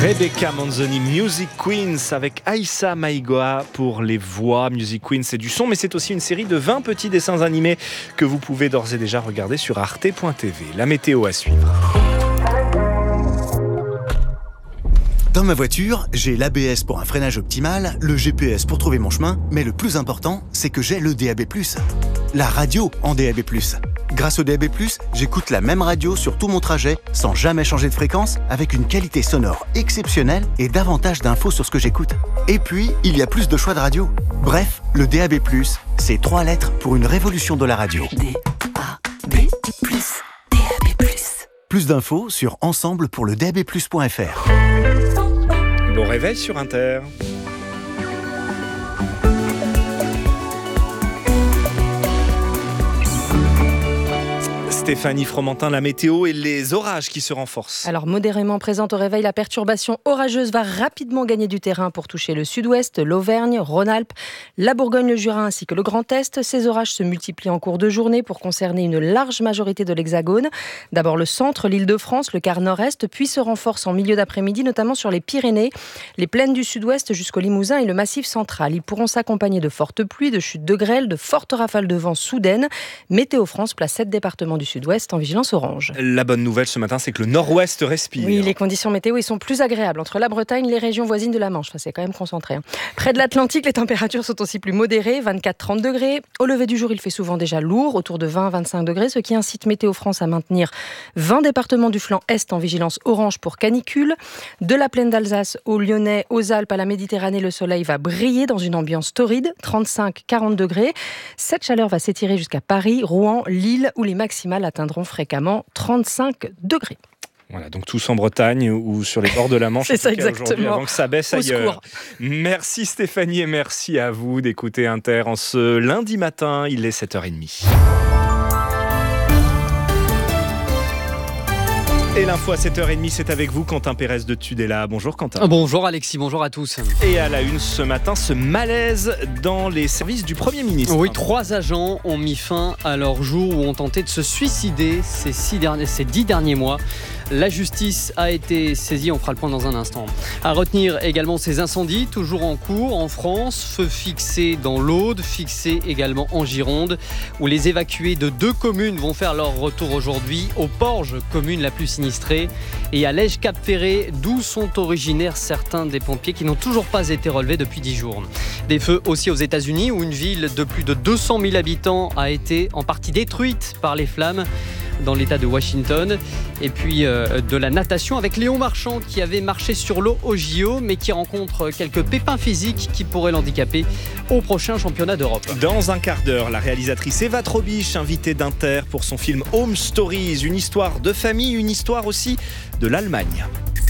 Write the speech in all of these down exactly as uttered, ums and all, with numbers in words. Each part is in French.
Rebecca Manzoni, Music Queens avec Aïssa Maïgoa pour les voix. Music Queens, c'est du son, mais c'est aussi une série de vingt petits dessins animés que vous pouvez d'ores et déjà regarder sur arte point t v. La météo à suivre. Dans ma voiture, j'ai l'A B S pour un freinage optimal, le G P S pour trouver mon chemin, mais le plus important, c'est que j'ai le D A B plus. La radio en D A B plus. Grâce au D A B plus, j'écoute la même radio sur tout mon trajet, sans jamais changer de fréquence, avec une qualité sonore exceptionnelle et davantage d'infos sur ce que j'écoute. Et puis, il y a plus de choix de radio. Bref, le D A B plus, c'est trois lettres pour une révolution de la radio. D A B plus, D A B plus. Plus d'infos sur ensemble pour le D A B plus point f r. Bon réveil sur Inter. Stéphanie Fromentin, la météo et les orages qui se renforcent. Alors modérément présente au réveil, la perturbation orageuse va rapidement gagner du terrain pour toucher le sud-ouest, l'Auvergne, Rhône-Alpes, la Bourgogne, le Jura ainsi que le Grand Est. Ces orages se multiplient en cours de journée pour concerner une large majorité de l'Hexagone. D'abord le centre, l'Île-de-France, le quart nord-est, puis se renforce en milieu d'après-midi, notamment sur les Pyrénées, les plaines du sud-ouest jusqu'au Limousin et le Massif central. Ils pourront s'accompagner de fortes pluies, de chutes de grêle, de fortes rafales de vent soudaines. Météo France place sept départements du sud-ouest en vigilance orange. La bonne nouvelle ce matin, c'est que le nord-ouest respire. Oui, les conditions météo ils sont plus agréables. Entre la Bretagne et les régions voisines de la Manche, enfin, c'est quand même concentré. Hein. Près de l'Atlantique, les températures sont aussi plus modérées, vingt-quatre à trente degrés. Au lever du jour, il fait souvent déjà lourd, autour de vingt à vingt-cinq degrés, ce qui incite Météo France à maintenir vingt départements du flanc Est en vigilance orange pour canicule. De la plaine d'Alsace au Lyonnais, aux Alpes, à la Méditerranée, le soleil va briller dans une ambiance torride, trente-cinq à quarante degrés. Cette chaleur va s'étirer jusqu'à Paris, Rouen, Lille, où les maximales atteindront fréquemment trente-cinq degrés. Voilà, donc tous en Bretagne ou sur les bords de la Manche. C'est ça exactement. Avant que ça baisse ailleurs. Merci Stéphanie et merci à vous d'écouter Inter en ce lundi matin. Il est sept heures trente. Et l'info à sept heures trente, c'est avec vous, Quentin Pérez de Tudela. Bonjour Quentin. Bonjour Alexis, bonjour à tous. Et à la une ce matin, ce malaise dans les services du Premier ministre. Oui, trois agents ont mis fin à leur jour ou ont tenté de se suicider ces, six derniers, ces dix derniers mois. La justice a été saisie, on fera le point dans un instant. À retenir également ces incendies, toujours en cours en France. Feu fixé dans l'Aude, fixé également en Gironde, où les évacués de deux communes vont faire leur retour aujourd'hui. Au Porge, commune la plus sinistrée, et à Lège-Cap-Ferré, d'où sont originaires certains des pompiers qui n'ont toujours pas été relevés depuis dix jours. Des feux aussi aux États-Unis, où une ville de plus de deux cent mille habitants a été en partie détruite par les flammes dans l'état de Washington. Et puis euh, de la natation avec Léon Marchand qui avait marché sur l'eau au J O mais qui rencontre quelques pépins physiques qui pourraient l'handicaper au prochain championnat d'Europe. Dans un quart d'heure, la réalisatrice Eva Trobisch, invitée d'Inter pour son film Home Stories, une histoire de famille, une histoire aussi de l'Allemagne.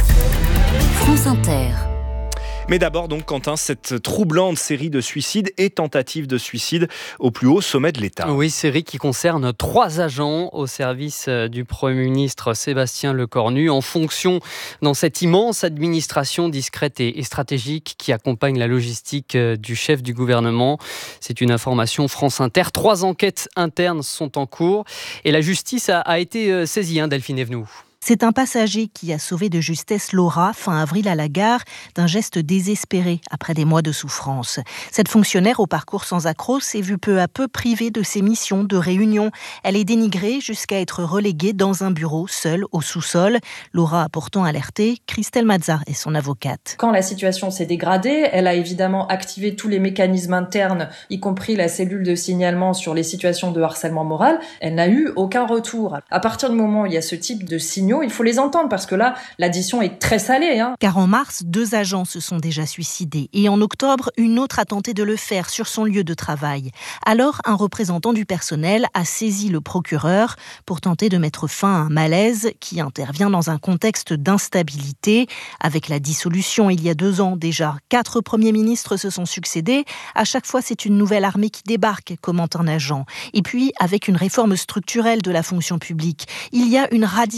France Inter. Mais d'abord, donc, Quentin, cette troublante série de suicides et tentatives de suicide au plus haut sommet de l'État. Oui, série qui concerne trois agents au service du Premier ministre Sébastien Lecornu, en fonction dans cette immense administration discrète et stratégique qui accompagne la logistique du chef du gouvernement. C'est une information France Inter. Trois enquêtes internes sont en cours et la justice a, a été saisie, hein, Delphine Evenou. C'est un passager qui a sauvé de justesse Laura, fin avril à la gare, d'un geste désespéré après des mois de souffrance. Cette fonctionnaire au parcours sans accroc s'est vue peu à peu privée de ses missions de réunion. Elle est dénigrée jusqu'à être reléguée dans un bureau, seule, au sous-sol. Laura a pourtant alerté. Christelle Mazza est son avocate. Quand la situation s'est dégradée, elle a évidemment activé tous les mécanismes internes, y compris la cellule de signalement sur les situations de harcèlement moral. Elle n'a eu aucun retour. À partir du moment où il y a ce type de signaux, il faut les entendre parce que là, l'addition est très salée. Hein. Car en mars, deux agents se sont déjà suicidés et en octobre, une autre a tenté de le faire sur son lieu de travail. Alors, un représentant du personnel a saisi le procureur pour tenter de mettre fin à un malaise qui intervient dans un contexte d'instabilité. Avec la dissolution il y a deux ans déjà, quatre premiers ministres se sont succédés. À chaque fois, c'est une nouvelle armée qui débarque, commente un agent. Et puis, avec une réforme structurelle de la fonction publique, il y a une radicalité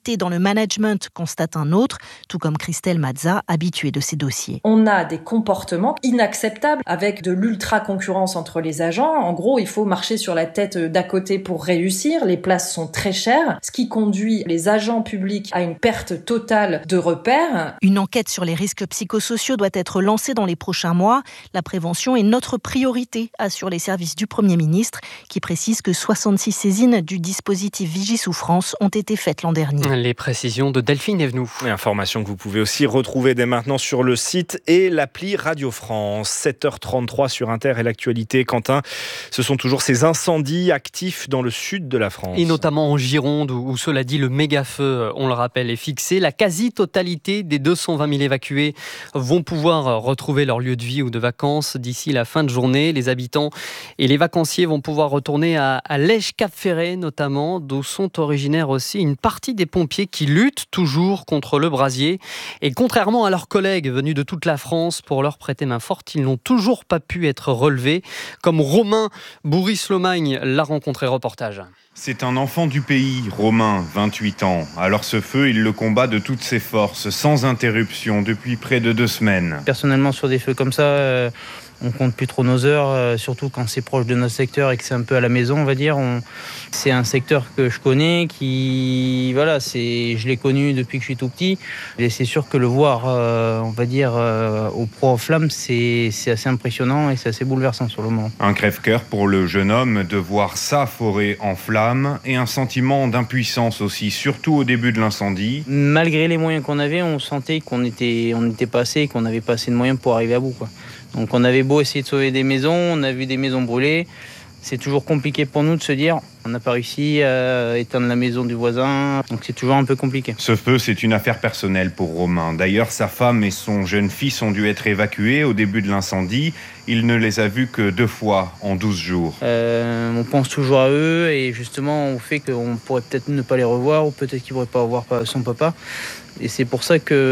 qualité dans le management, constate un autre, tout comme Christelle Mazza, habituée de ces dossiers. On a des comportements inacceptables avec de l'ultra-concurrence entre les agents. En gros, il faut marcher sur la tête d'à côté pour réussir. Les places sont très chères, ce qui conduit les agents publics à une perte totale de repères. Une enquête sur les risques psychosociaux doit être lancée dans les prochains mois. La prévention est notre priorité, assurent les services du Premier ministre, qui précise que soixante-six saisines du dispositif Vigie-Souffrance ont été faites l'an dernier. Les précisions de Delphine Evenou. Et information que vous pouvez aussi retrouver dès maintenant sur le site et l'appli Radio France. sept heures trente-trois sur Inter et l'actualité. Quentin, ce sont toujours ces incendies actifs dans le sud de la France. Et notamment en Gironde, où, où cela dit, le méga-feu, on le rappelle, est fixé. La quasi-totalité des deux cent vingt mille évacués vont pouvoir retrouver leur lieu de vie ou de vacances d'ici la fin de journée. Les habitants et les vacanciers vont pouvoir retourner à, à Lège-Cap-Ferret, notamment, d'où sont originaires aussi une partie des pompiers qui luttent toujours contre le brasier. Et contrairement à leurs collègues venus de toute la France pour leur prêter main forte, ils n'ont toujours pas pu être relevés, comme Romain Bourris-Lomagne l'a rencontré. Reportage. C'est un enfant du pays, Romain, vingt-huit ans. Alors ce feu, il le combat de toutes ses forces, sans interruption, depuis près de deux semaines. Personnellement, sur des feux comme ça, euh, on compte plus trop nos heures, euh, surtout quand c'est proche de notre secteur et que c'est un peu à la maison, on va dire. On... C'est un secteur que je connais, qui, voilà, c'est, je l'ai connu depuis que je suis tout petit. Et c'est sûr que le voir, euh, on va dire, euh, au proie aux flammes, c'est, c'est assez impressionnant et c'est assez bouleversant sur le moment. Un crève-cœur pour le jeune homme de voir sa forêt en flammes et un sentiment d'impuissance aussi, surtout au début de l'incendie. Malgré les moyens qu'on avait, on sentait qu'on était, on était passé, qu'on n'avait pas assez de moyens pour arriver à bout, quoi. Donc on avait beau essayer de sauver des maisons, on a vu des maisons brûler. C'est toujours compliqué pour nous de se dire on n'a pas réussi à éteindre la maison du voisin, donc c'est toujours un peu compliqué. Ce feu, c'est une affaire personnelle pour Romain. D'ailleurs, sa femme et son jeune fils ont dû être évacués au début de l'incendie. Il ne les a vus que deux fois en douze jours. Euh, on pense toujours à eux et justement au fait qu'on pourrait peut-être ne pas les revoir ou peut-être qu'ils ne pourraient pas revoir son papa. Et c'est pour ça qu'on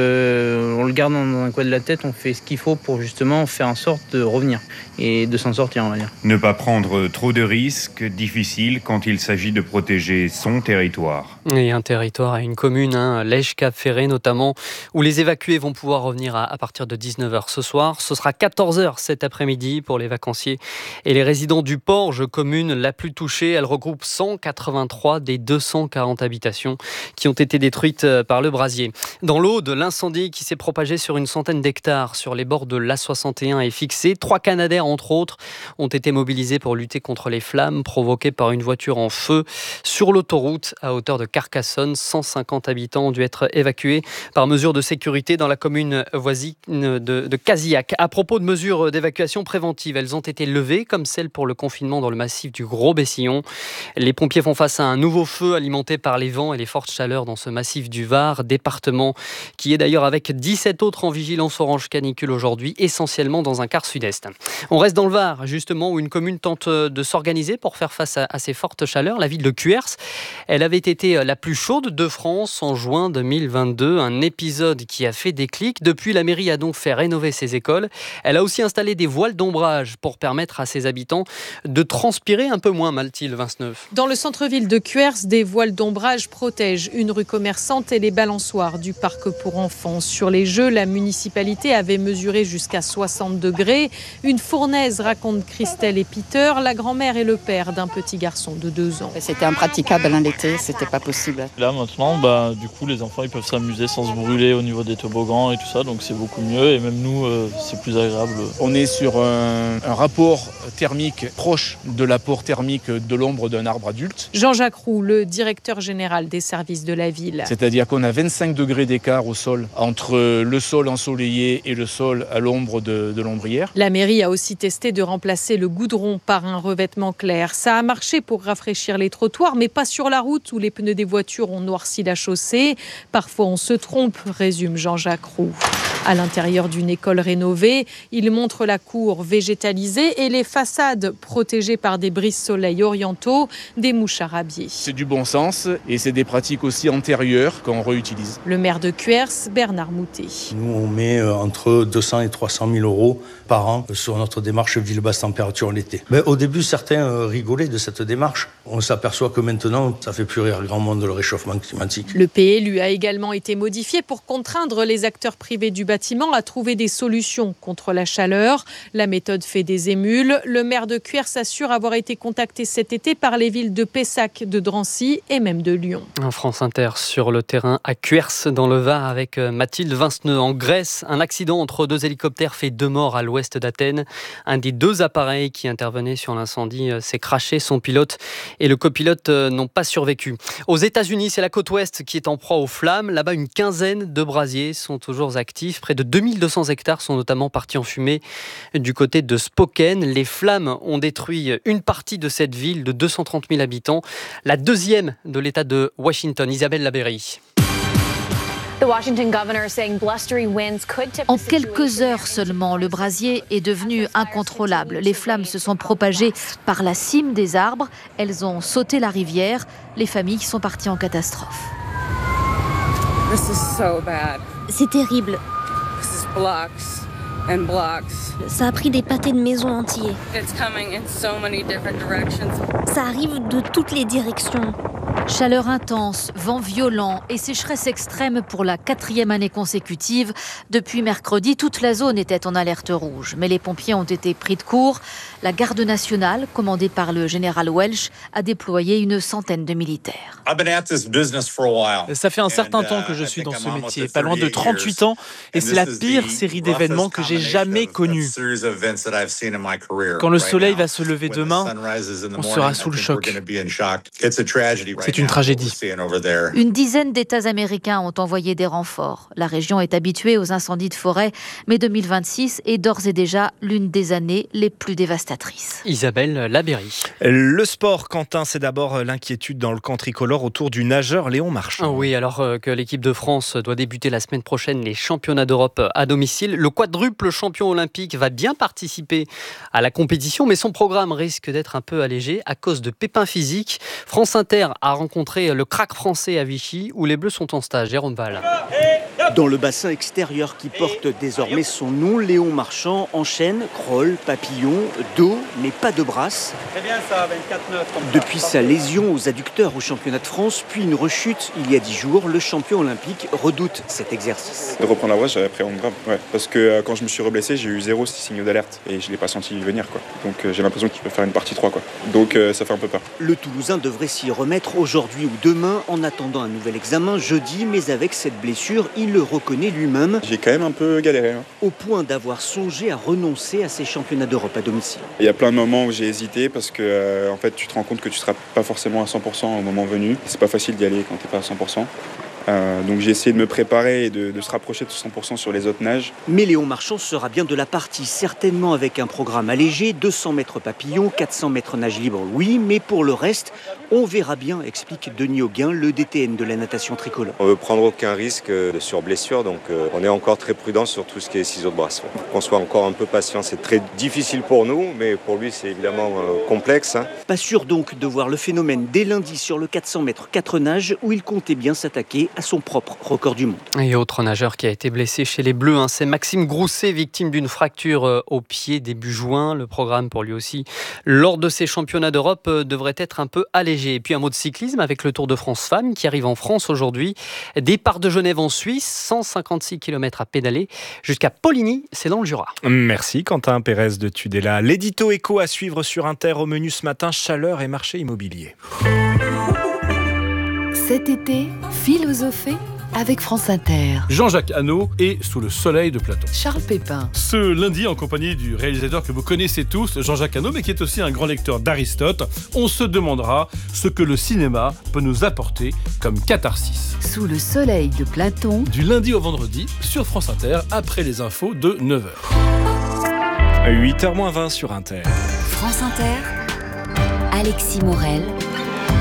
le garde dans un coin de la tête, on fait ce qu'il faut pour justement faire en sorte de revenir et de s'en sortir, on va dire. Ne pas prendre trop de risques, difficile quand il s'agit de protéger son territoire. Et un territoire à une commune, hein, Lège-Cap-Ferret notamment, où les évacués vont pouvoir revenir à, à partir de dix-neuf heures ce soir. Ce sera quatorze heures cet après-midi pour les vacanciers et les résidents du Porge, commune la plus touchée. Elle regroupe cent quatre-vingt-trois des deux cent quarante habitations qui ont été détruites par le brasier. Dans l'Aude, l'incendie qui s'est propagé sur une centaine d'hectares sur les bords de l'A soixante et un est fixé. Trois Canadair, entre autres, ont été mobilisés pour lutter contre les flammes provoquées par une voiture en feu sur l'autoroute à hauteur de Carcassonne. cent cinquante habitants ont dû être évacués par mesure de sécurité dans la commune voisine de, de Casillac. À propos de mesures d'évacuation préventive, elles ont été levées, comme celle pour le confinement dans le massif du Gros-Bessillon. Les pompiers font face à un nouveau feu alimenté par les vents et les fortes chaleurs dans ce massif du Var, département qui est d'ailleurs avec dix-sept autres en vigilance orange canicule aujourd'hui, essentiellement dans un quart sud-est. On reste dans le Var, justement, où une commune tente de s'organiser pour faire face à, à ces fortes chaleurs. La ville de Cuers, elle avait été la plus chaude de France en juin deux mille vingt-deux, un épisode qui a fait déclic. Depuis, la mairie a donc fait rénover ses écoles. Elle a aussi installé des voiles d'ombrage pour permettre à ses habitants de transpirer un peu moins, Mathilde Vinceneuve. Dans le centre-ville de Cuers, des voiles d'ombrage protègent une rue commerçante et les balançoires du parc pour enfants. Sur les jeux, la municipalité avait mesuré jusqu'à soixante degrés. Une fournaise, raconte Christelle et Peter, la grand-mère et le père d'un petit garçon de deux ans. C'était impraticable hein, l'été, c'était pas possible. Là maintenant, bah, du coup, les enfants ils peuvent s'amuser sans se brûler au niveau des toboggans et tout ça, donc c'est beaucoup mieux et même nous, euh, c'est plus agréable. On est sur un, un rapport thermique proche de l'apport thermique de l'ombre d'un arbre adulte. Jean-Jacques Roux, le directeur général des services de la ville. C'est-à-dire qu'on a vingt-cinq degrés d'écart au sol entre le sol ensoleillé et le sol à l'ombre de, de l'ombrière. La mairie a aussi testé de remplacer le goudron par un revêtement clair. Ça a marché pour rafraîchir les trottoirs, mais pas sur la route où les pneus des voitures ont noirci la chaussée. Parfois on se trompe, résume Jean-Jacques Roux. À l'intérieur d'une école rénovée, il montre la cour végétalisée et les façades protégées par des brise-soleil orientaux, des mouchards-rabiers. C'est du bon sens et c'est des pratiques aussi antérieures qu'on réutilise. Le maire de Cuers, Bernard Moutet. Nous, on met entre deux cents et trois cent mille euros par an sur notre démarche ville basse température l'été. Mais au début, certains rigolaient de cette démarche. On s'aperçoit que maintenant, ça fait plus rire grand monde le réchauffement climatique. Le P L U a également été modifié pour contraindre les acteurs privés du bâtiment à trouver des solutions contre la chaleur. La méthode fait des émules. Le maire de Cuers s'assure avoir été contacté cet été par les villes de Pessac, de Drancy et même de Lyon. En France Inter sur le terrain à Cuers dans le Var avec Mathilde Vinceneux. En Grèce, un accident entre deux hélicoptères fait deux morts à l'ouest d'Athènes. Un des deux appareils qui intervenaient sur l'incendie s'est crashé. Son pilote et le copilote n'ont pas survécu. Aux États-Unis, c'est la côte ouest qui est en proie aux flammes. Là-bas, une quinzaine de brasiers sont toujours actifs. Près de deux mille deux cents hectares sont notamment partis en fumée du côté de Spokane. Les flammes ont détruit une partie de cette ville de deux cent trente mille habitants, la deuxième de l'État de Washington. Isabelle Labéry. En quelques heures seulement, le brasier est devenu incontrôlable. Les flammes se sont propagées par la cime des arbres. Elles ont sauté la rivière. Les familles sont parties en catastrophe. C'est terrible. Ça a pris des pâtés de maisons entiers. Ça arrive de toutes les directions. Chaleur intense, vent violent et sécheresse extrême pour la quatrième année consécutive. Depuis mercredi, toute la zone était en alerte rouge. Mais les pompiers ont été pris de court. La garde nationale, commandée par le général Welch, a déployé une centaine de militaires. Ça fait un certain temps que je suis dans ce métier, pas loin de trente-huit ans, et c'est la pire série d'événements que j'ai jamais connue. Quand le soleil va se lever demain, on sera sous le choc. C'est une tragédie. Une dizaine d'États américains ont envoyé des renforts. La région est habituée aux incendies de forêt, mais deux mille vingt-six est d'ores et déjà l'une des années les plus dévastatrices. Isabelle Labéry. Le sport, Quentin, c'est d'abord l'inquiétude dans le camp tricolore autour du nageur Léon Marchand. Oui, alors que l'équipe de France doit débuter la semaine prochaine les championnats d'Europe à domicile, le quadruple champion olympique va bien participer à la compétition, mais son programme risque d'être un peu allégé à cause de pépins physiques. France Inter a rencontré le crack français à Vichy, où les Bleus sont en stage. Jérôme Val. Dans le bassin extérieur qui porte désormais son nom, Léon Marchand enchaîne crawl, papillon, dos, mais pas de brasse. Très bien ça, vingt-quatre neuf. Depuis sa lésion aux adducteurs au championnat de France, puis une rechute il y a dix jours, le champion olympique redoute cet exercice. De reprendre la brasse, j'avais appréhende grave. Ouais. Parce que euh, quand je me suis reblessé, j'ai eu zéro signaux d'alerte et je ne l'ai pas senti venir. Quoi. Donc euh, j'ai l'impression qu'il peut faire une partie trois. Quoi. Donc euh, ça fait un peu peur. Le Toulousain devrait s'y remettre aujourd'hui ou demain en attendant un nouvel examen jeudi, mais avec cette blessure, il le reconnaît lui-même. J'ai quand même un peu galéré. Hein. Au point d'avoir songé à renoncer à ces championnats d'Europe à domicile. Il y a plein de moments où j'ai hésité parce que euh, en fait, tu te rends compte que tu ne seras pas forcément à cent pour cent au moment venu. C'est pas facile d'y aller quand tu n'es pas à cent pour cent. Euh, donc j'ai essayé de me préparer et de, de se rapprocher de cent pour cent sur les autres nages. Mais Léon Marchand sera bien de la partie, certainement avec un programme allégé, deux cents mètres papillon, quatre cents mètres nage libre, oui, mais pour le reste, on verra bien, explique Denis Auguin, le D T N de la natation tricolore. On ne veut prendre aucun risque de surblessure, donc euh, on est encore très prudent sur tout ce qui est ciseaux de brasse. Qu'on soit encore un peu patient, c'est très difficile pour nous, mais pour lui c'est évidemment euh, complexe. Hein. Pas sûr donc de voir le phénomène dès lundi sur le quatre cents mètres quatre nages, où il comptait bien s'attaquer à son propre record du monde. Et autre nageur qui a été blessé chez les Bleus, hein, c'est Maxime Grousset, victime d'une fracture euh, au pied début juin. Le programme pour lui aussi, lors de ces championnats d'Europe, euh, devrait être un peu allégé. Et puis un mot de cyclisme avec le Tour de France Femmes qui arrive en France aujourd'hui. Départ de Genève en Suisse, cent cinquante-six kilomètres à pédaler jusqu'à Poligny, c'est dans le Jura. Merci Quentin Pérez de Tudela. L'édito éco à suivre sur Inter au menu ce matin, chaleur et marché immobilier. Cet été, philosophée avec France Inter. Jean-Jacques Hano est Sous le soleil de Platon. Charles Pépin. Ce lundi, en compagnie du réalisateur que vous connaissez tous, Jean-Jacques Hano, mais qui est aussi un grand lecteur d'Aristote, on se demandera ce que le cinéma peut nous apporter comme catharsis. Sous le soleil de Platon. Du lundi au vendredi, sur France Inter, après les infos de neuf heures. huit heures moins vingt sur Inter. France Inter. Alexis Morel.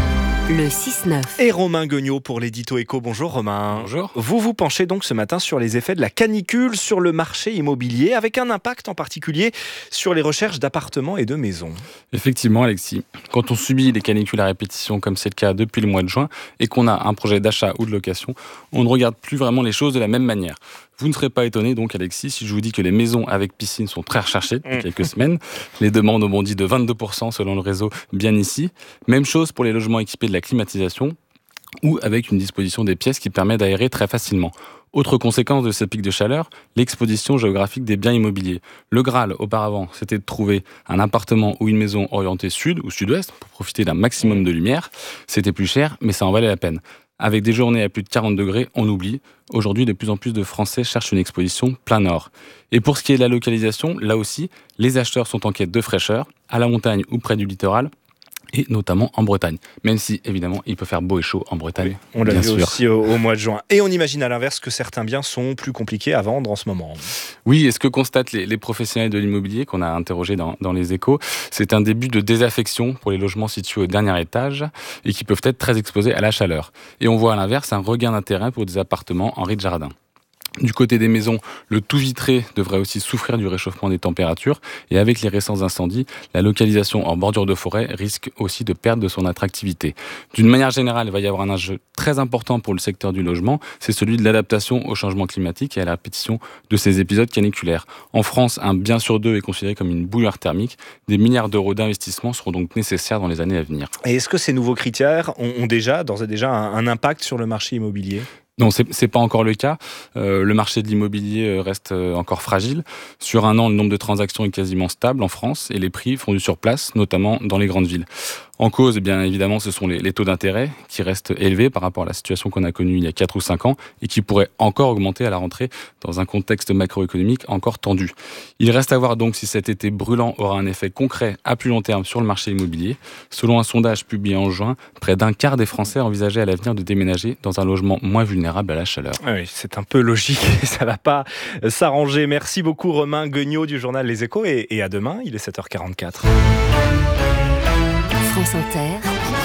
Le six neuf. Et Romain Guignot pour l'édito éco. Bonjour Romain. Bonjour. Vous vous penchez donc ce matin sur les effets de la canicule sur le marché immobilier, avec un impact en particulier sur les recherches d'appartements et de maisons. Effectivement Alexis, quand on subit les canicules à répétition comme c'est le cas depuis le mois de juin et qu'on a un projet d'achat ou de location, on ne regarde plus vraiment les choses de la même manière. Vous ne serez pas étonné donc Alexis si je vous dis que les maisons avec piscine sont très recherchées depuis quelques semaines. Les demandes ont bondi de vingt-deux pour cent selon le réseau Bien Ici. Même chose pour les logements équipés de la climatisation ou avec une disposition des pièces qui permet d'aérer très facilement. Autre conséquence de ces pics de chaleur, l'exposition géographique des biens immobiliers. Le Graal, auparavant, c'était de trouver un appartement ou une maison orientée sud ou sud-ouest pour profiter d'un maximum de lumière. C'était plus cher, mais ça en valait la peine. Avec des journées à plus de quarante degrés, on oublie. Aujourd'hui, de plus en plus de Français cherchent une exposition plein nord. Et pour ce qui est de la localisation, là aussi, les acheteurs sont en quête de fraîcheur, à la montagne ou près du littoral, et notamment en Bretagne. Même si, évidemment, il peut faire beau et chaud en Bretagne. Oui, on l'a bien vu sûr. aussi au, au mois de juin. Et on imagine à l'inverse que certains biens sont plus compliqués à vendre en ce moment. Oui, et ce que constatent les, les professionnels de l'immobilier qu'on a interrogés dans, dans les Échos, c'est un début de désaffection pour les logements situés au dernier étage et qui peuvent être très exposés à la chaleur. Et on voit à l'inverse un regain d'intérêt pour des appartements en rez-de-jardin. Du côté des maisons, le tout vitré devrait aussi souffrir du réchauffement des températures et avec les récents incendies, la localisation en bordure de forêt risque aussi de perdre de son attractivité. D'une manière générale, il va y avoir un enjeu très important pour le secteur du logement, c'est celui de l'adaptation au changement climatique et à la répétition de ces épisodes caniculaires. En France, un bien sur deux est considéré comme une bouilloire thermique. Des milliards d'euros d'investissement seront donc nécessaires dans les années à venir. Et est-ce que ces nouveaux critères ont, ont déjà, d'ores et déjà, un, un impact sur le marché immobilier ? Non, c'est, c'est pas encore le cas. Euh, le marché de l'immobilier reste encore fragile. Sur un an, le nombre de transactions est quasiment stable en France et les prix font du surplace, notamment dans les grandes villes. En cause, bien évidemment, ce sont les, les taux d'intérêt qui restent élevés par rapport à la situation qu'on a connue il y a quatre ou cinq ans et qui pourraient encore augmenter à la rentrée dans un contexte macroéconomique encore tendu. Il reste à voir donc si cet été brûlant aura un effet concret à plus long terme sur le marché immobilier. Selon un sondage publié en juin, près d'un quart des Français envisageaient à l'avenir de déménager dans un logement moins vulnérable à la chaleur. Oui, c'est un peu logique et ça ne va pas s'arranger. Merci beaucoup Romain Guignot du journal Les Échos et, et à demain, il est sept heures quarante-quatre. France Inter,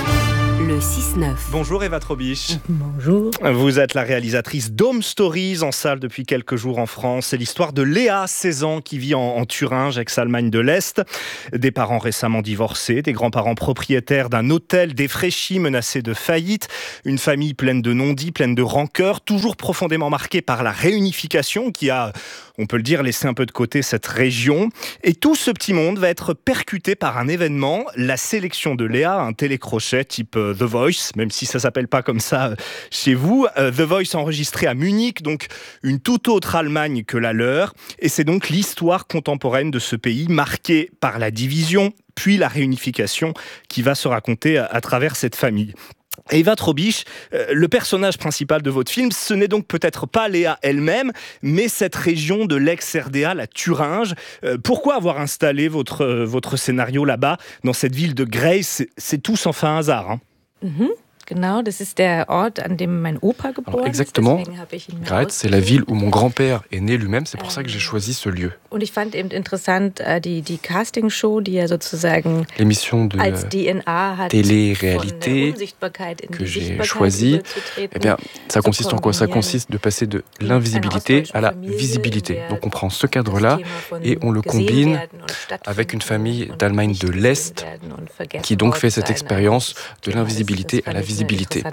le six neuf. Bonjour Eva Trobisch. Bonjour. Vous êtes la réalisatrice d'Home Stories en salle depuis quelques jours en France. C'est l'histoire de Léa, seize ans, qui vit en, en Thuringe, ex-Allemagne de l'Est. Des parents récemment divorcés, des grands-parents propriétaires d'un hôtel défraîchi, menacé de faillite. Une famille pleine de non-dits, pleine de rancœur, toujours profondément marquée par la réunification qui a, on peut le dire, laissé un peu de côté cette région. Et tout ce petit monde va être percuté par un événement, la sélection de Léa, un télécrochet type euh, The Voice, même si ça s'appelle pas comme ça euh, chez vous. Euh, The Voice enregistré à Munich, donc une toute autre Allemagne que la leur. Et c'est donc l'histoire contemporaine de ce pays marqué par la division, puis la réunification qui va se raconter à, à travers cette famille. Eva Trobisch, euh, le personnage principal de votre film, ce n'est donc peut-être pas Léa elle-même, mais cette région de l'ex-R D A, la Thuringe. Euh, pourquoi avoir installé votre, euh, votre scénario là-bas, dans cette ville de Grace ? C'est, c'est tout sans fin hasard. Hein. Mhm. Genau, das ist der Ort, an dem mein Opa geboren Alors exactement, ist. Deswegen habe ich ihn mir Greiz, c'est la ville où mon grand-père est né lui-même, c'est pour ça que j'ai choisi ce lieu. Und ich fand eben interessant äh, die, die Castingshow, die ja sozusagen L'émission de als D N A hat, télé-réalité in que j'ai choisie, eh bien, ça consiste en quoi ? Ça consiste de passer de l'invisibilité à la visibilité. Donc on prend ce cadre-là et on le combine avec une famille d'Allemagne de l'Est qui donc fait cette expérience de l'invisibilité à la visibilité.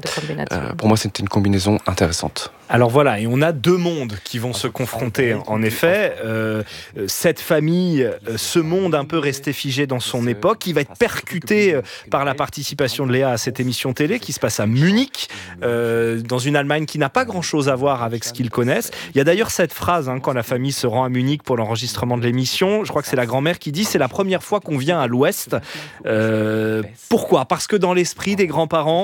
Euh, pour moi, c'était une combinaison intéressante. Alors voilà, et on a deux mondes qui vont se confronter. En effet, euh, cette famille, ce monde un peu resté figé dans son époque, qui va être percuté par la participation de Léa à cette émission télé qui se passe à Munich, euh, dans une Allemagne qui n'a pas grand-chose à voir avec ce qu'ils connaissent. Il y a d'ailleurs cette phrase, hein, quand la famille se rend à Munich pour l'enregistrement de l'émission, je crois que c'est la grand-mère qui dit « c'est la première fois qu'on vient à l'Ouest euh, ». Pourquoi ? Parce que dans l'esprit des grands-parents,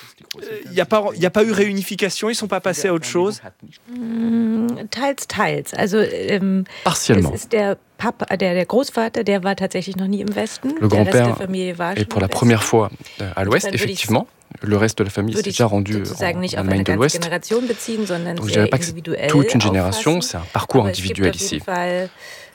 il n'y a pas, il n'y a pas eu réunification, ils ne sont pas passés à autre chose ? Teils, teils. Also, ähm, Partiellement. Das ist der Papa, der, der Großvater, der war tatsächlich noch nie im Westen. Le grand-père est pour la première fois à l'Ouest, effectivement. Le reste de la famille s'est déjà rendu en Allemagne de l'Ouest. Donc je ne dirais pas que c'est toute une génération, c'est un parcours individuel ici.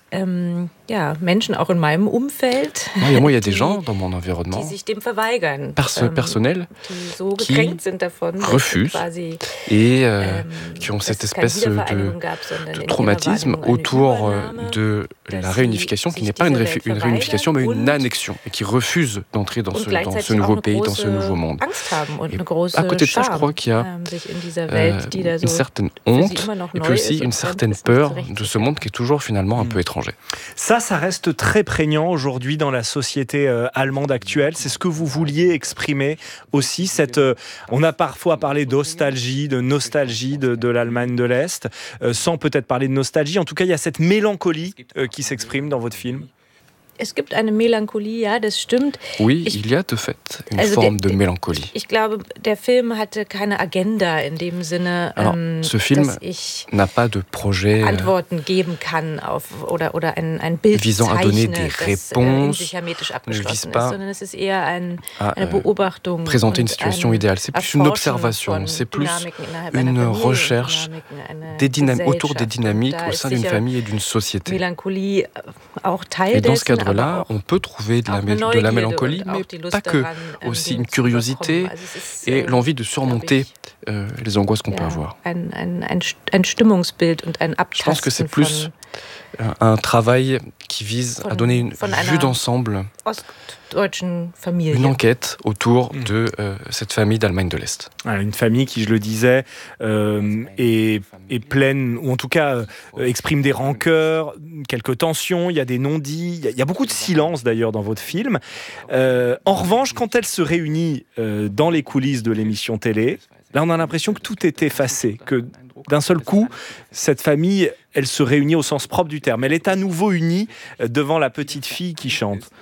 ähm, ja, Menschen auch in meinem Umfeld, ouais, moi, il y a des gens dans mon environnement die sich dem verweigern, pers- personnel die so qui gedrängt sind davon, dass refusent quasi, et euh, ähm, qui ont cette dass es keine espèce de, Wiedervereinigung gab, sondern de in traumatisme ihrer Wahrnehmung eine autour euh, Übernahme, de la dass réunification, sie qui n'est sich pas une, dieser réfi- Welt une réunification, mais une verweigern annexion, et qui refusent d'entrer dans und ce, dans gleichzeitig ce auch nouveau eine pays, dans ce große nouveau monde. Angst haben und Et eine große à côté de ça, je Scham, crois qu'il y a ähm, sich in dieser euh, Welt, die da so une certaine für sie honte immer noch et neu puis aussi ist une und certaine fremd ist, peur nicht de ce monde qui est toujours finalement un peu étranger. Ça, ça reste très prégnant aujourd'hui dans la société euh, allemande actuelle. C'est ce que vous vouliez exprimer aussi. Cette, euh, on a parfois parlé d'ostalgie, de nostalgie de, de l'Allemagne de l'Est, euh, sans peut-être parler de nostalgie. En tout cas, il y a cette mélancolie euh, qui s'exprime dans votre film. Es gibt eine Melancholie, ja, das stimmt. Oui, ich, il y a de fait une also forme der, de mélancolie. Ich glaube, der Film hatte keine Agenda in dem Sinne, Alors, ähm, ce film dass ich n'a pas de projet Antworten geben kann auf, oder, oder ein, ein Bild visant à donner zeichne, des das äh, in réponses, sich hermetisch ne abgeschlossen vise ist, pas sondern es ist eher ein, à eine euh, Beobachtung présenter une und situation ein idéale. C'est plus une Erforschen observation, von c'est plus Dynamiken innerhalb einer une Familie, recherche Dynamiken einer des dynam- autour des Gesellschaft. dynamiques Und da au ist sein d'une sicher famille et d'une société. Melancholie auch Teil Et dans ce dessen, aber cadre-là, auch on peut trouver de la, auch eine de la Neugierde mélancolie, und mais auch die Lust pas que, daran, ähm, aussi dem une zu curiosité überkommen. Also es ist, et äh, l'envie de glaub surmonter ich, euh, les angoisses qu'on peut ja, avoir. ein, ein, ein, ein Stimmungsbild und ein Je pense que c'est Abtasten plus von un travail qui vise à Von- donner une von vue einer d'ensemble, ostdeutschen Familie. une enquête autour de euh, cette famille d'Allemagne de l'Est. Voilà, une famille qui, je le disais, euh, est, est pleine, ou en tout cas euh, exprime des rancœurs, quelques tensions, il y a des non-dits, il y a, il y a beaucoup de silence d'ailleurs dans votre film. Euh, en revanche, quand elle se réunit euh, dans les coulisses de l'émission télé, là on a l'impression que tout est effacé, que d'un seul coup, cette famille, elle se réunit au sens propre du terme. Elle est à nouveau unie devant la petite fille qui chante.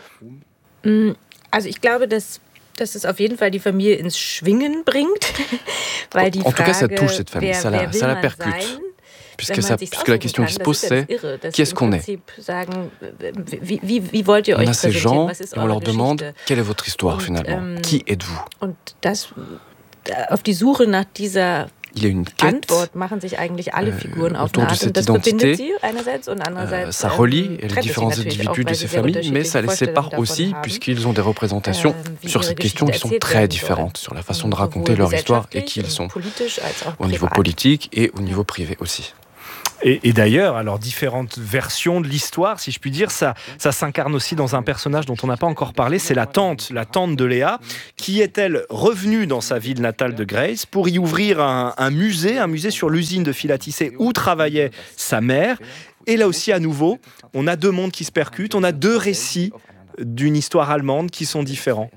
Also ich glaube, dass, dass es auf jeden Fall die Familie ins Schwingen bringt. Weil die En tout cas, ça Frage, touche cette famille, wer, ça la, wer will ça la man percute. sein, Puisque, wenn ça, man sich's puisque la aussuchen question kann, qui se das pose, ist ja das c'est Irre, dass qui sie est-ce im qu'on est? Prinzip sagen, wie, wie, wie wollt ihr On euch a ces präsentieren? gens Was ist et on eure leur demande Geschichte? quelle est votre histoire Und, finalement. ähm, Qui êtes-vous? Und das, auf die Suche nach dieser Il y a une quête, Antwort machen sich eigentlich alle Figuren auf autour eine de Art. cette Und das identité. verbindet sie einerseits und andererseits Euh, ça relie ähm, les trennt es sie différents natürlich auch, individus de weil ces sie sehr familles, mais ça les unterschiedliche sépare Vorstellungen aussi davon haben, puisqu'ils ont des représentations ähm, wie sur ihre ces questions qui sont Geschichte très erzählt werden différentes soll. sur la façon de Sowohl raconter leur histoire et gesellschaftlich qui ils und sont, politisch als auch au niveau privat. politique et au niveau privé aussi. Et, et d'ailleurs, alors différentes versions de l'histoire, si je puis dire, ça, ça s'incarne aussi dans un personnage dont on n'a pas encore parlé, c'est la tante, la tante de Léa, qui est-elle revenue dans sa ville natale de Grace pour y ouvrir un, un musée, un musée sur l'usine de fil à tisser où travaillait sa mère. Et là aussi, à nouveau, on a deux mondes qui se percutent, on a deux récits d'une histoire allemande qui sont différents.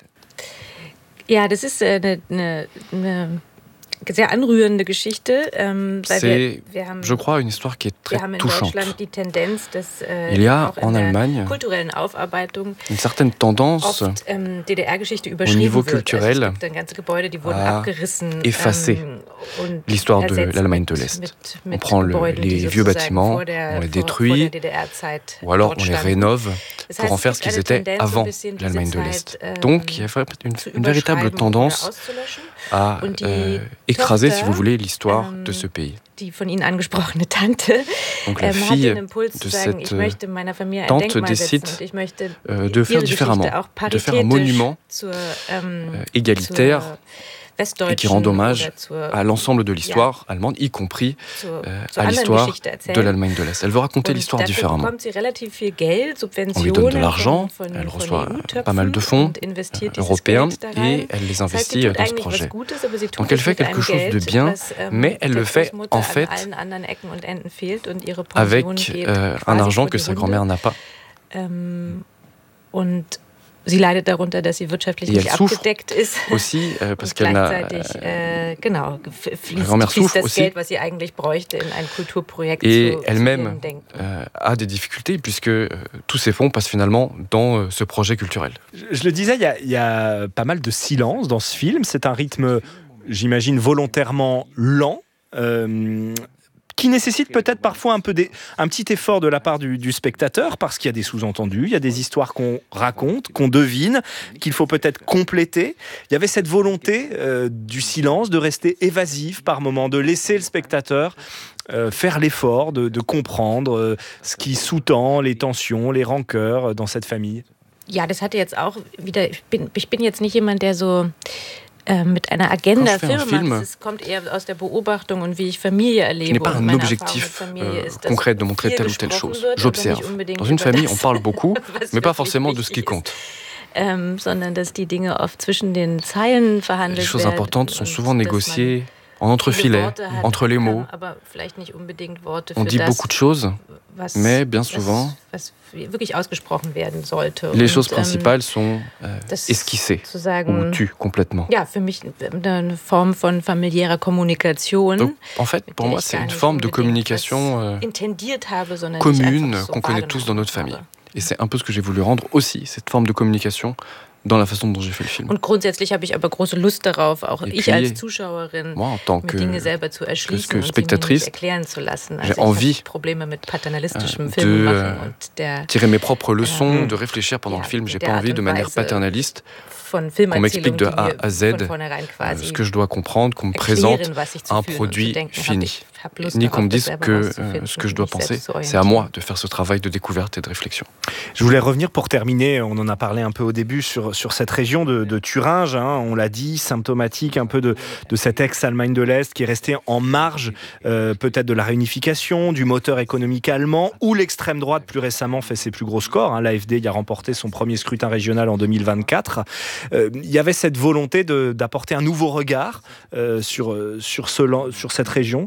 Ja, das ist eine, eine, eine sehr anrührende Geschichte. Ähm, weil C'est, wir, wir haben, je crois, une histoire qui est très wir haben in touchante. Deutschland die Tendenz, dass äh, Il y a auch in en der Allemagne kulturellen Aufarbeitung une certaine tendance oft ähm, D D R-Geschichte au überschrieben niveau wird. culturel Also es gibt dann ganze Gebäude, die wurden à abgerissen effacer ähm, und l'histoire de ersetzt l'Allemagne de mit- l'Est. mit- On mit prend le- Gebäuden, die les vieux sozusagen bâtiments, vor der- on les vor- vor détruit, der D D R-Zeit ou alors dort on les standen. rénove Das pour heißt, en es faire gibt ce qu'ils eine étaient Tendenz, so ein avant bisschen die l'Allemagne de Zeit, l'Est. ähm, Donc il y a une, zu une véritable überschreiben tendance oder auszulöschen. à Und die euh, écraser, si Tochter, vous voulez, l'histoire ähm, de ce pays. Die von Ihnen angesprochene Tante Donc la ähm, hat fille den Impuls zu de sagen, ich cette möchte meiner Familie ein tante Denkmal setzen décide und ich möchte euh, de faire ihre différemment, Geschichte auch de faire un paritätisch monument zur, ähm, euh, égalitaire zur et qui rend hommage oder zur, à l'ensemble de l'histoire ja, allemande, y compris zur, euh, zur à anderen l'histoire Geschichte erzählen. de l'Allemagne de l'Est. Elle veut raconter Und l'histoire dafür différemment. bekommt sie relativ viel Geld, On Subventionen lui donne de l'argent, von, von, elle von reçoit E U-Töpfen pas mal de fonds und investiert euh, dieses européens Geld da rein. et elle les Das heißt, investit sie euh, tut dans ce eigentlich was projet. Gutes, aber sie tut Donc elle es fait mit einem quelque chose de Geld, bien, was, ähm, mais elle der le fait Großmutter en fait an allen anderen Ecken und Enden fehlt und ihre Pension avec geht euh, un quasi argent vor que die sa Hunde. grand-mère n'a pas. Ähm, und sie leidet darunter, dass sie wirtschaftlich Et nicht elle souffre abgedeckt ist. aussi euh, parce Und qu'elle n'a. gleichzeitig, äh, genau, f- fließt, grand-mère fließt souffre das aussi. Geld, was sie eigentlich bräuchte, in ein Kulturprojekt Et zu, zu elle-même ihrem Denken. euh, a des difficultés puisque euh, tous ces fonds passent finalement dans euh, ce projet culturel. Je le disais, il y a, il y a pas mal de silence dans ce film. C'est un rythme, j'imagine, volontairement lent. Euh, qui nécessite peut-être parfois un, peu des, un petit effort de la part du, du spectateur, parce qu'il y a des sous-entendus, il y a des histoires qu'on raconte, qu'on devine, qu'il faut peut-être compléter. Il y avait cette volonté euh, du silence, de rester évasif par moments, de laisser le spectateur euh, faire l'effort de, de comprendre euh, ce qui sous-tend les tensions, les rancœurs dans cette famille. Ja, das hatte jetzt auch wieder, ich bin, ich bin jetzt nicht jemand, der so äh, mit einer Agenda Film macht. Es kommt eher aus der Beobachtung und wie ich Familie erlebe. Je n'ai pas un objectif euh, concret de montrer telle ou telle chose. J'observe. Dans une famille, on parle beaucoup, mais pas forcément de ce qui compte. Ähm, sondern dass die Dinge oft zwischen den Zeilen verhandelt werden. Les choses importantes sont souvent négociées en entrefilet, entre les mots. On dit beaucoup de choses, mais bien souvent, les choses principales sont euh, esquissées ou tues complètement. Donc, en fait, pour moi, c'est une forme de communication euh, commune qu'on connaît tous dans notre famille. Et c'est un peu ce que j'ai voulu rendre aussi, cette forme de communication dans la façon dont j'ai fait le film. Und grundsätzlich habe ich aber große Lust darauf, auch Et ich puis, als Zuschauerin, moi, en tant que, mir Dinge selber zu erschließen que und spectatrice, sie mir erklären zu lassen. j'ai Also envie ich habe Probleme mit paternalistischem de Filmemachen und der tirer mes propres leçons, äh, de réfléchir pendant ja, le film. J'ai der pas Art envie de und manière Weise paternaliste von qu'on m'explique de A Filmerzählung, à die Z mir von vornherein euh, quasi ce que je dois comprendre, qu'on me erklären, présente was ich zu un fühlen und zu produit denken habe. fini. Ich habe Lust Ni qu'on me darauf, das dise selber que rauszufinden euh, ce que je und dois mich penser, selbst zu c'est à orientieren. moi de faire ce travail de découverte et de réflexion. Je voulais revenir pour terminer, on en a parlé un peu au début, sur, sur cette région de, de Thuringe, hein, on l'a dit, symptomatique un peu de, de cette ex-Allemagne de l'Est qui est restée en marge euh, peut-être de la réunification, du moteur économique allemand, où l'extrême droite plus récemment fait ses plus gros scores. Hein, L'A F D y a remporté son premier scrutin régional en deux mille vingt-quatre. Euh, il y avait cette volonté de, d'apporter un nouveau regard euh, sur, sur, ce, sur cette région.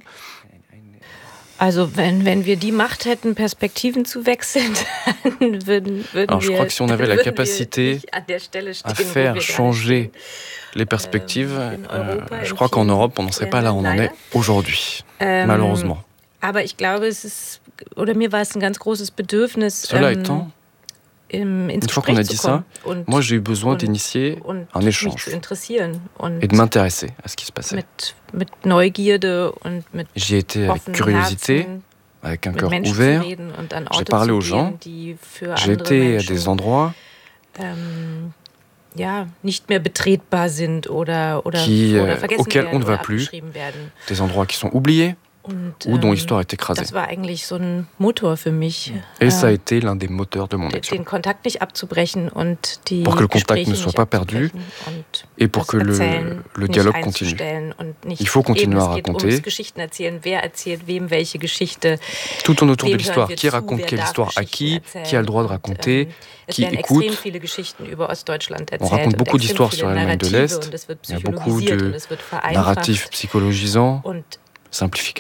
Also wenn, wenn wir die Macht hätten, Perspektiven zu wechseln, dann würden, würden Alors, je wir, crois que si on avait la capacité an der Stelle stehen, à faire changer les perspectives, euh, je crois qu'en Europe, on n'en serait pas là où on en est aujourd'hui, Ähm, malheureusement. Aber ich glaube, es ist, oder mir war es ein ganz großes Bedürfnis, Cela ähm, étant, im, ins une fois qu'on Gespräch a zu dit kommen ça, und, moi j'ai eu besoin und, d'initier und un mich échange zu interessieren und et de m'intéresser à ce qui se passait. mit, mit Neugierde und mit J'y ai été avec offenen curiosité, Herzen, avec un mit cœur Menschen ouvert. zu reden und an J'ai Orte parlé zu aux gens, gehen, die für j'ai andere été à Menschen, des endroits ähm, ja, nicht mehr betretbar sind oder, oder, qui, oder euh, vergessen auxquels werden on ne va oder plus, abgeschrieben werden. des endroits qui sont oubliés Und, ou dont ähm, l'histoire est écrasée. Das war eigentlich so ein Motor für mich. Et ça a ähm, été l'un des moteurs de mon action. den Kontakt nicht abzubrechen und die Pour que le contact Gespräche ne soit nicht pas perdu und et pour das que le, Erzählen le nicht dialogue continue. einzustellen und nicht Il faut continuer eben, à es geht raconter ums Geschichten erzählen, wer erzählt wem welche Geschichte. Tout tourne autour de wem l'histoire. hören wir Qui zu, raconte wer quelle darf histoire à Geschichten qui erzählen. Qui a le droit de raconter Und, ähm, es Qui werden écoute extrem viele Geschichten über Ostdeutschland On erzählt raconte und beaucoup extrem d'histoires viele sur l'Allemagne de Narrative l'Est. und es wird Il y a beaucoup psychologisiert de und es wird vereinfacht narratifs psychologisants, und simplifications.